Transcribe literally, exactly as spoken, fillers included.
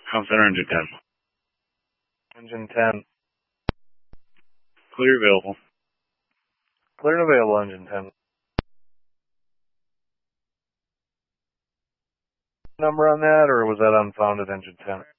Comm Center, Engine ten. Engine ten. Clear available. Clear and available, Engine ten. Number on that, or was that unfounded, Engine ten?